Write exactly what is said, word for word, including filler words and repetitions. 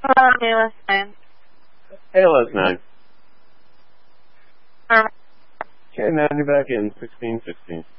Hello, A L S nine. A L S nine. Alright. Okay, now you're back in sixteen sixteen.